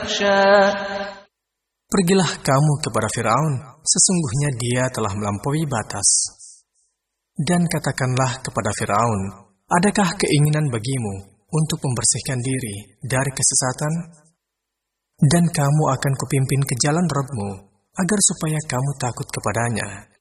يخشى. Pergilah kamu kepada Firaun, sesungguhnya dia telah melampaui batas. Dan katakanlah kepada Firaun, adakah keinginan bagimu untuk membersihkan diri dari kesesatan? Dan kamu akan kupimpin ke jalan Rabb-Mu, agar supaya kamu takut kepadanya.